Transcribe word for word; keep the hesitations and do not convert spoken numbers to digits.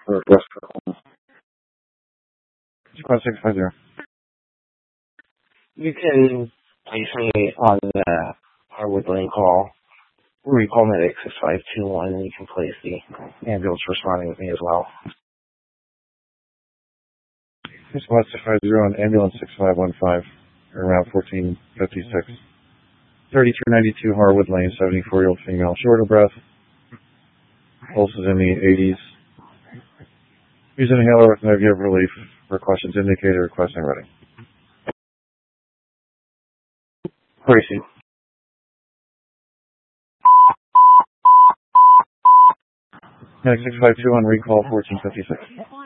Request for call. Request six five zero. You can place me on the Harwood Lane call. Recall medic six five two one, and you can place the ambulance responding with me as well. Response six five zero on ambulance six five one five, around fourteen fifty-six. thirty-three ninety-two Harwood Lane, seventy-four-year-old female, short of breath. Pulse is in the eighties. Use inhaler with no give relief. For questions indicated, requesting ready. Bracing. Medic six five two on recall fourteen fifty-six.